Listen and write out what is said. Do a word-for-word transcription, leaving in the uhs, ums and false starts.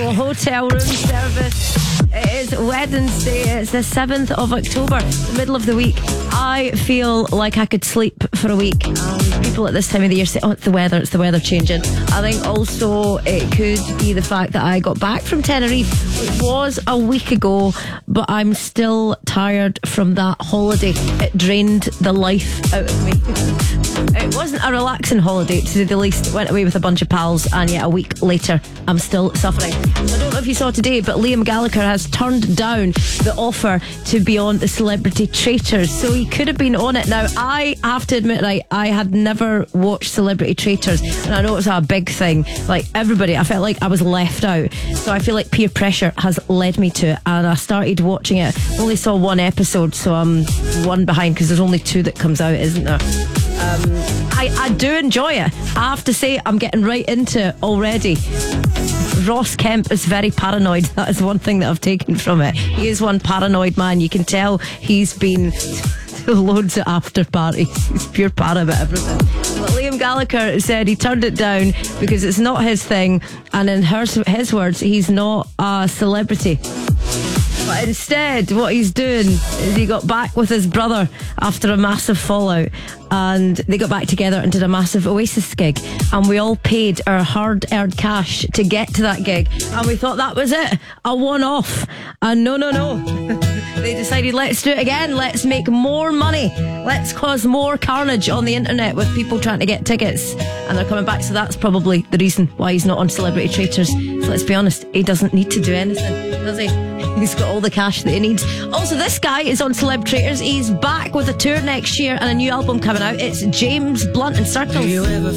no hotel room service. It is Wednesday, it's the seventh of October, the middle of the week. I feel like I could sleep for a week. Um, people at this time of the year say, oh, it's the weather, it's the weather changing. I think also it could be the fact that I got back from Tenerife. It was a week ago, but I'm still tired from that holiday. It drained the life out of me. It wasn't a relaxing holiday, to say the least. Went away with a bunch of pals, and yet a week later I'm still suffering. So I don't know if you saw today, but Liam Gallagher has turned down the offer to be on the Celebrity Traitors, so he could have been on it. Now I have to admit, right, I had never watched Celebrity Traitors, and I know it's a big thing, like everybody, I felt like I was left out, so I feel like peer pressure has led me to it, and I started watching it. Only saw one episode, so I'm one behind because there's only two that comes out, isn't there? Um, I, I do enjoy it. I have to say, I'm getting right into it already. Ross Kemp is very paranoid. That is one thing that I've taken from it. He is one paranoid man. You can tell he's been to loads of after parties. He's pure para about everything. But Liam Gallagher said he turned it down because it's not his thing, and in his, his words, he's not a celebrity. But instead, what he's doing is he got back with his brother after a massive fallout, and they got back together and did a massive Oasis gig, and we all paid our hard-earned cash to get to that gig, and we thought that was it, a one-off. And no, no, no. They decided, let's do it again, let's make more money, let's cause more carnage on the internet with people trying to get tickets, and they're coming back. So that's probably the reason why he's not on Celebrity Traitors. So let's be honest, he doesn't need to do anything, does he? He's got all the cash that he needs. Also, this guy is on Celeb Traitors. He's back with a tour next year and a new album coming out. It's James Blunt and Circles.